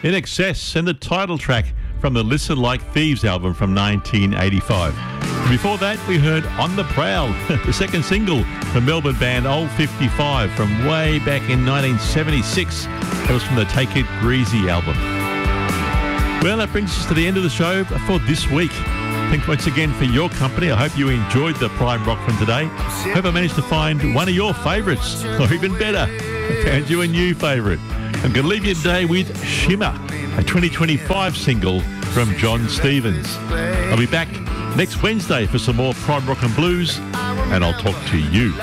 In Excess and the title track from the Listen Like Thieves album from 1985. And before that, we heard On the Prowl, the second single from Melbourne band Old 55 from way back in 1976. That was from the Take It Greasy album. Well, that brings us to the end of the show for this week. Thanks once again for your company. I hope you enjoyed the Prime Rock from today. Hope I managed to find one of your favourites, or even better, I found you a new favourite. I'm going to leave you today with Shimmer, a 2025 single from John Stevens. I'll be back next Wednesday for some more Prime Rock and Blues, and I'll talk to you